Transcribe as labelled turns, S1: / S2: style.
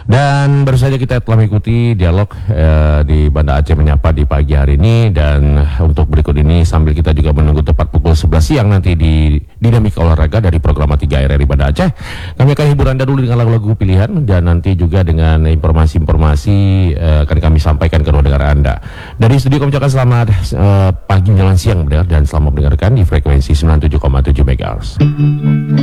S1: Dan baru saja kita telah mengikuti dialog di Banda Aceh Menyapa di pagi hari ini. Dan untuk berikut ini sambil kita juga menunggu tepat pukul 11 siang nanti di Dinamika Olahraga dari program 3 RRI Banda Aceh, kami akan hibur Anda dulu dengan lagu-lagu pilihan dan nanti juga dengan informasi-informasi akan kami sampaikan ke ruang dengar Anda. Dari studio kami ucapkan selamat pagi menjelang siang dan selamat mendengarkan di frekuensi 97,7 MHz.